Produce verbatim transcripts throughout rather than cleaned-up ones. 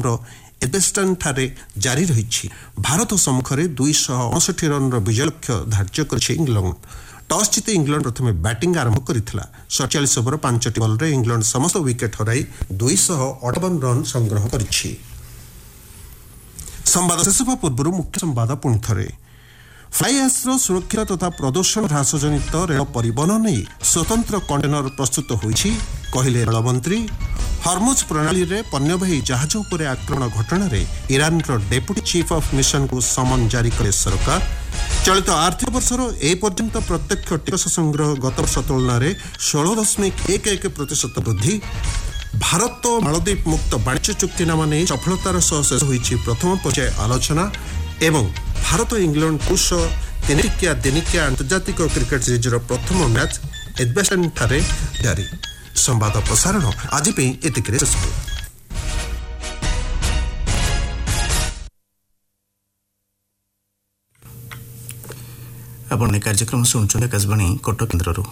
ଏଜବେଷ୍ଟନ୍ଠାରେ ଜାରି ରହିଛି। ଭାରତ ସମ୍ମୁଖରେ ଦୁଇଶହ ଅଣଷଠି ରନ୍ର ବିଜୟ ଲକ୍ଷ୍ୟ ଧାର୍ଯ୍ୟ କରିଛି ଇଂଲଣ୍ଡ। ଟସ୍ ଜିତି ଇଂଲଣ୍ଡ ପ୍ରଥମେ ବ୍ୟାଟିଂ ଆରମ୍ଭ କରିଥିଲା। ସତଚାଳିଶ ଓଭର ପାଞ୍ଚଟି ବଲ୍ରେ ଇଂଲଣ୍ଡ ସମସ୍ତ ୱିକେଟ୍ ହରାଇ ଦୁଇଶହ ଅଠାବନ ରନ୍ ସଂଗ୍ରହ କରିଛି। ସମ୍ବାଦ ଶେଷ ହେବା ପୂର୍ବରୁ ମୁଖ୍ୟ ସମ୍ବାଦ ପୁଣି ଥରେ। ଫ୍ଲାଇ ଆସ୍ର ସୁରକ୍ଷା ତଥା ପ୍ରଦୂଷଣ ହ୍ରାସ ଜନିତ ରେଳ ପରିବହନ ନେଇ ସ୍ୱତନ୍ତ୍ର କଣ୍ଟେନର ପ୍ରସ୍ତୁତ ହୋଇଛି କହିଲେ ରେଳମନ୍ତ୍ରୀ। ହର୍ମୁଜ ପ୍ରଣାଳୀରେ ପଣ୍ୟବାହୀ ଜାହାଜ ଉପରେ ଆକ୍ରମଣ ଘଟଣାରେ ଇରାନର ଡେପୁଟି ଚିଫ୍ ଅଫ୍ ମିଶନକୁ ସମନ ଜାରି କଲେ ସରକାର। ଚଳିତ ଆର୍ଥିକ ବର୍ଷର ଏ ପର୍ଯ୍ୟନ୍ତ ପ୍ରତ୍ୟକ୍ଷ ଟିକସ ସଂଗ୍ରହ ଗତ ବର୍ଷ ତୁଳନାରେ ଷୋହଳ ଦଶମିକ ଏକ ଏକ ପ୍ରତିଶତ ବୃଦ୍ଧି। ଭାରତ ମାଳଦ୍ୱୀପ ମୁକ୍ତ ବାଣିଜ୍ୟ ଚୁକ୍ତିନାମା ନେଇ ସଫଳତାର ସହ ଶେଷ ହୋଇଛି ପ୍ରଥମ ପର୍ଯ୍ୟାୟ ଆଲୋଚନା। ଏବଂ ଭାରତ ଇଂଲଣ୍ଡ ପୁରୁଷ ତିନିଟିକିଆ ଦିନିକିଆ ଆନ୍ତର୍ଜାତିକ କ୍ରିକେଟ ସିରିଜର ପ୍ରଥମ ମ୍ୟାଚ୍ ଏଜବେଷ୍ଟନ୍ଠାରେ ଜାରି। ସମ୍ବାଦ ପ୍ରସାରଣ ଆଜି ପାଇଁ ଏତିକିରେ ଶେଷ ହେଲା। ଆପଣ ଏ କାର୍ଯ୍ୟକ୍ରମ ଶୁଣୁଛନ୍ତି ଆକାଶବାଣୀ କଟକ କେନ୍ଦ୍ରରୁ।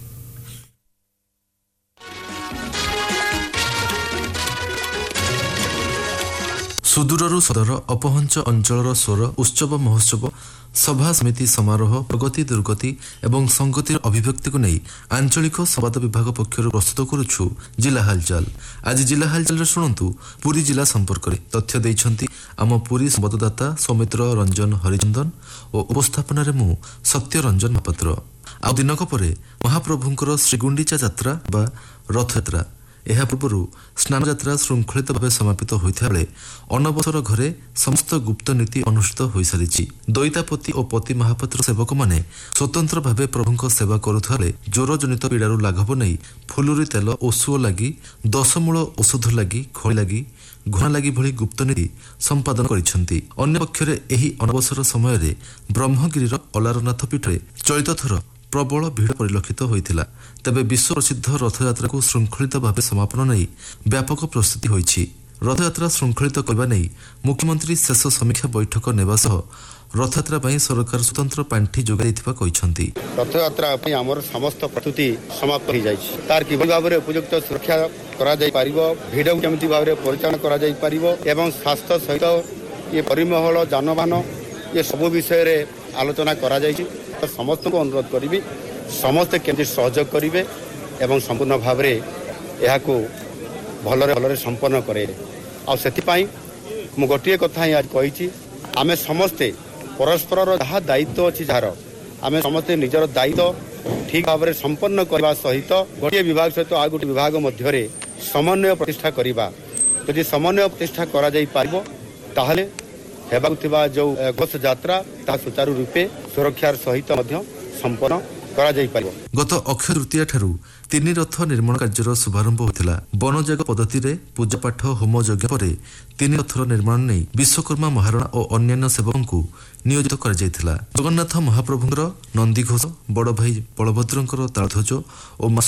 ସୁଦୂରରୁ ସଦର ଅପହଞ୍ଚ ଅଞ୍ଚଳର ସ୍ୱର ଉତ୍ସବ ମହୋତ୍ସବ ସଭା ସମିତି ସମାରୋହ ପ୍ରଗତି ଦୁର୍ଗତି ଏବଂ ସଂଗତିର ଅଭିବ୍ୟକ୍ତିକୁ ନେଇ ଆଞ୍ଚଳିକ ସମ୍ବାଦ ବିଭାଗ ପକ୍ଷରୁ ପ୍ରସ୍ତୁତ କରୁଛୁ ଜିଲ୍ଲା ହାଲଚାଲ। ଆଜି ଜିଲ୍ଲା ହାଲଚାଲରେ ଶୁଣନ୍ତୁ ପୁରୀ ଜିଲ୍ଲା ସମ୍ପର୍କରେ ତଥ୍ୟ ଦେଇଛନ୍ତି ଆମ ପୁରୀ ସମ୍ବାଦଦାତା ସୌମିତ୍ର ରଞ୍ଜନ ହରିଚନ୍ଦନ ଓ ଉପସ୍ଥାପନାରେ ମୁଁ ସତ୍ୟ ରଞ୍ଜନ ମହାପାତ୍ର। ଆଉ ଦିନକ ପରେ ମହାପ୍ରଭୁଙ୍କର ଶ୍ରୀଗୁଣ୍ଡିଚା ଯାତ୍ରା ବା ରଥଯାତ୍ରା। ଏହା ପୂର୍ବରୁ ସ୍ନାନଯାତ୍ରା ଶୃଙ୍ଖଳିତ ଭାବେ ସମାପିତ ହୋଇଥିବା ବେଳେ ଅନବସର ଘରେ ସମସ୍ତ ଗୁପ୍ତ ନୀତି ଅନୁଷ୍ଠିତ ହୋଇସାରିଛି। ଦଇତାପତି ଓ ପତି ମହାପାତ୍ର ସେବକମାନେ ସ୍ୱତନ୍ତ୍ର ଭାବେ ପ୍ରଭୁଙ୍କ ସେବା କରୁଥିବା ବେଳେ ଜ୍ୱରଜନିତ ପୀଡ଼ାରୁ ଲାଘବ ନେଇ ଫୁଲୁରି ତେଲ ଓ ସୁଅ ଲାଗି ଦଶମୂଳ ଔଷଧ ଲାଗି ଖଳି ଲାଗି ଘୁଣା ଲାଗି ଭଳି ଗୁପ୍ତ ନୀତି ସମ୍ପାଦନ କରିଛନ୍ତି। ଅନ୍ୟପକ୍ଷରେ ଏହି ଅନବସର ସମୟରେ ବ୍ରହ୍ମଗିରିର ଅଲାରନାଥ ପୀଠରେ ଚଳିତ ଥର ପ୍ରବଳ ଭିଡ଼ ପରିଲକ୍ଷିତ ହୋଇଥିଲା। ତେବେ ବିଶ୍ୱ ପ୍ରସିଦ୍ଧ ରଥଯାତ୍ରାକୁ ଶୃଙ୍ଖଳିତ ଭାବେ ସମାପନ ନେଇ ବ୍ୟାପକ ପ୍ରସ୍ତୁତି ହୋଇଛି। ରଥଯାତ୍ରା ଶୃଙ୍ଖଳିତ କରିବା ନେଇ ମୁଖ୍ୟମନ୍ତ୍ରୀ ଶେଷ ସମୀକ୍ଷା ବୈଠକ ନେବା ସହ ରଥଯାତ୍ରା ପାଇଁ ସରକାର ସ୍ୱତନ୍ତ୍ର ପାଣ୍ଠି ଯୋଗାଇ ଦେଇଥିବା କହିଛନ୍ତି। ରଥଯାତ୍ରା ପାଇଁ ଆମର ସମସ୍ତ ପ୍ରସ୍ତୁତି ସମାପ୍ତ ହୋଇଯାଇଛି। ତାର କିଭଳି ଭାବରେ ଉପଯୁକ୍ତ ସୁରକ୍ଷା କରାଯାଇପାରିବ, ଭିଡ଼କୁ କେମିତି ଭାବରେ ପରିଚାଳନା କରାଯାଇପାରିବ ଏବଂ ସ୍ୱାସ୍ଥ୍ୟ ସହିତ ଏ ପରିମହଳ ଯାନବାହନ ଏ ସବୁ ବିଷୟରେ ଆଲୋଚନା କରାଯାଇଛି। ସମସ୍ତଙ୍କୁ ଅନୁରୋଧ କରିବି ସମସ୍ତେ କେମିତି ସହଯୋଗ କରିବେ ଏବଂ ସମ୍ପୂର୍ଣ୍ଣ ଭାବରେ ଏହାକୁ ଭଲରେ ଭଲରେ ସମ୍ପନ୍ନ କରେଇବେ। ଆଉ ସେଥିପାଇଁ ମୁଁ ଗୋଟିଏ କଥା ହିଁ ଆଜି କହିଛି, ଆମେ ସମସ୍ତେ ପରସ୍ପରର ଯାହା ଦାୟିତ୍ୱ ଅଛି ଯାହାର ଆମେ ସମସ୍ତେ ନିଜର ଦାୟିତ୍ୱ ଠିକ୍ ଭାବରେ ସମ୍ପନ୍ନ କରିବା ସହିତ ଗୋଟିଏ ବିଭାଗ ସହିତ ଆଉ ଗୋଟିଏ ବିଭାଗ ମଧ୍ୟରେ ସମନ୍ୱୟ ପ୍ରତିଷ୍ଠା କରିବା। ଯଦି ସମନ୍ୱୟ ପ୍ରତିଷ୍ଠା କରାଯାଇପାରିବ ତାହେଲେ ହେବାକୁ ଥିବା ଯେଉଁ ଘୋଷ ଯାତ୍ରା ତାହା ସୁଚାରୁ ରୂପେ ସୁରକ୍ଷାର ସହିତ ମଧ୍ୟ ସମ୍ପନ୍ନ କରାଯାଇପାରିବ। ଗତ ଅକ୍ଷୟ ତୃତୀୟା ଠାରୁ ତିନି ରଥ ନିର୍ମାଣ କାର୍ଯ୍ୟର ଶୁଭାରମ୍ଭ ହୋଇଥିଲା। ବନଯାଗ ପଦ୍ଧତିରେ ପୂଜାପାଠ ହୋମ ଯଜ୍ଞ ପରେ ତିନି ରଥର ନିର୍ମାଣ ନେଇ ବିଶ୍ୱକର୍ମା ମହାରଣା ଓ ଅନ୍ୟାନ୍ୟ ସେବକଙ୍କୁ ନିୟୋଜିତ କରାଯାଇଥିଲା। ଜଗନ୍ନାଥ ମହାପ୍ରଭୁଙ୍କର ନନ୍ଦିଘୋଷ, ବଡ଼ ଭାଇ ବଳଭଦ୍ରଙ୍କର ତାଳଧ୍ୱଜ ଓ